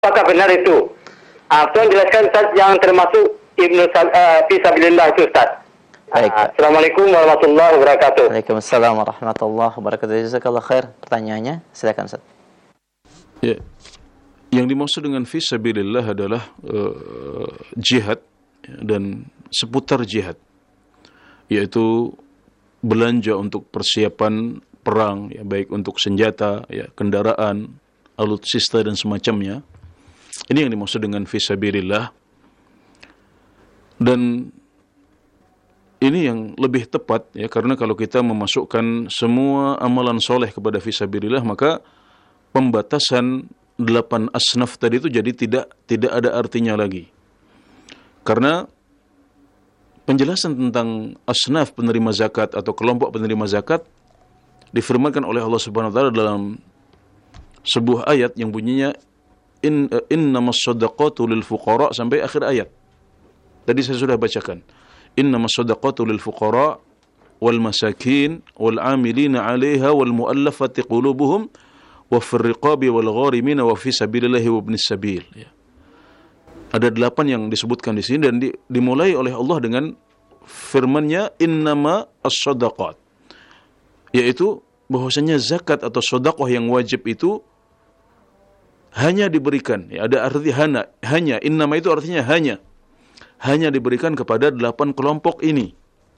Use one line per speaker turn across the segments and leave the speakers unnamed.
Apakah benar itu? Tolong jelaskan Ustaz yang termasuk fisabilillah itu Ustaz.
Baik.
Assalamualaikum warahmatullahi wabarakatuh.
Waalaikumsalam warahmatullahi wabarakatuh. Jazakallah khair. Pertanyaannya, silakan Ustaz.
Ya. Yang dimaksud dengan fisabilillah adalah jihad dan seputar jihad, yaitu belanja untuk persiapan perang, ya, baik untuk senjata, ya, kendaraan, alutsista dan semacamnya. Ini yang dimaksud dengan fisabilillah. Dan ini yang lebih tepat, ya, karena kalau kita memasukkan semua amalan soleh kepada fisabilillah, maka pembatasan 8 asnaf tadi itu jadi tidak ada artinya lagi. Karena penjelasan tentang asnaf penerima zakat atau kelompok penerima zakat difirmankan oleh Allah Subhanahu wa taala dalam sebuah ayat yang bunyinya innamas shadaqatu lil fuqara sampai akhir ayat. Tadi saya sudah bacakan. Innamas shadaqatu lil fuqara wal masakin wal 'amilina 'alaiha wal mu'allafati qulubuhum wa fir riqabi wal gharimin wa fi sabilillahi wa ibnis sabil. Ya. Ada 8 yang disebutkan di sini dan dimulai oleh Allah dengan firman-Nya innama as-shadaqat. Yaitu bahwasanya zakat atau sedekah yang wajib itu hanya diberikan, ya, ada arti hanya, innama itu artinya hanya diberikan kepada 8 kelompok ini.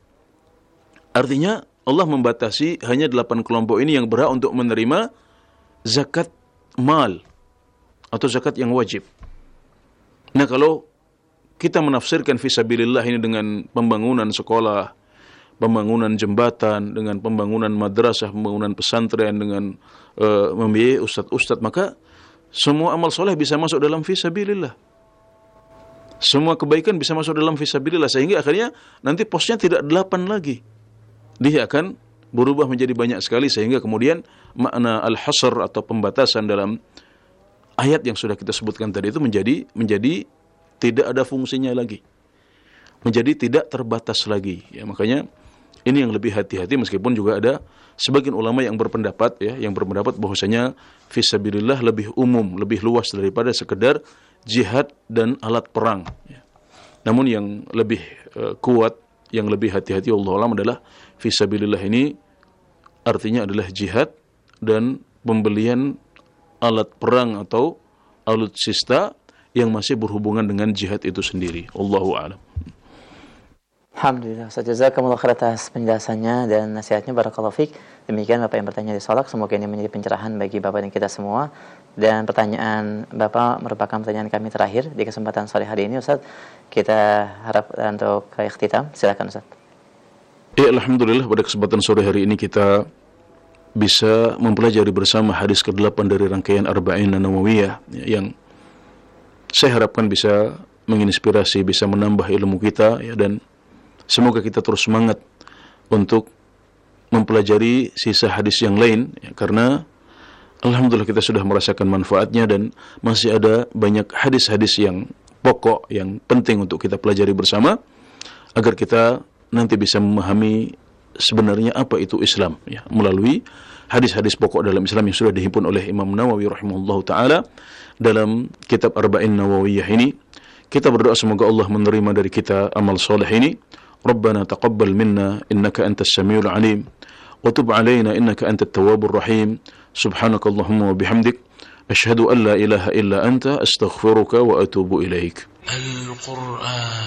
Artinya Allah membatasi hanya 8 kelompok ini yang berhak untuk menerima zakat mal atau zakat yang wajib. Nah, kalau kita menafsirkan fisabilillah ini dengan pembangunan sekolah, pembangunan jembatan, dengan pembangunan madrasah, pembangunan pesantren, dengan membiayai ustadz-ustadz, maka semua amal soleh bisa masuk dalam fisabilillah. Semua kebaikan bisa masuk dalam fisabilillah, sehingga akhirnya nanti posnya tidak 8 lagi. Dia akan berubah menjadi banyak sekali, sehingga kemudian makna al-hasr atau pembatasan dalam ayat yang sudah kita sebutkan tadi itu menjadi tidak ada fungsinya lagi. Menjadi tidak terbatas lagi. Ya, makanya ini yang lebih hati-hati, meskipun juga ada sebagian ulama yang berpendapat, ya, yang berpendapat bahwasanya fisabilillah lebih umum, lebih luas daripada sekedar jihad dan alat perang. Ya. Namun yang lebih kuat, yang lebih hati-hati Allah alam adalah fisabilillah ini artinya adalah jihad dan pembelian alat perang atau alutsista yang masih berhubungan dengan jihad itu sendiri. Allahu a'lam.
Alhamdulillah, jazakumullah khair atas penjelasannya dan nasihatnya, barakallahu fiik. Demikian Bapak yang bertanya di Solak, semoga ini menjadi pencerahan bagi Bapak dan kita semua. Dan pertanyaan Bapak merupakan pertanyaan kami terakhir di kesempatan sore hari ini, Ustaz. Kita harap untuk ikhtitam. Silakan, Ustaz.
Ya, alhamdulillah pada kesempatan sore hari ini kita bisa mempelajari bersama hadis ke-8 dari rangkaian Arba'in Nawawiyah, yang saya harapkan bisa menginspirasi, bisa menambah ilmu kita, ya, dan semoga kita terus semangat untuk mempelajari sisa hadis yang lain, ya, karena alhamdulillah kita sudah merasakan manfaatnya dan masih ada banyak hadis-hadis yang pokok, yang penting untuk kita pelajari bersama agar kita nanti bisa memahami sebenarnya apa itu Islam, ya, melalui hadis-hadis pokok dalam Islam yang sudah dihimpun oleh Imam Nawawi rahimahullahu taala dalam kitab Arba'in Nawawiyah ini. Kita berdoa semoga Allah menerima dari kita amal soleh ini. Rabbana taqabbal minna innaka antas samiul alim wa tub alaina innaka antat tawwabur rahim. Subhanakallahumma wa bihamdik asyhadu an la ilaha illa anta astaghfiruka wa atubu ilaik. Al-Qur'an